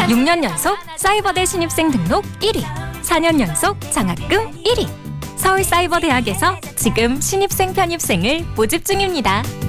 6년 연속 사이버대 신입생 등록 1위, 4년 연속 장학금 1위. 서울사이버대학에서 지금 신입생 편입생을 모집 중입니다.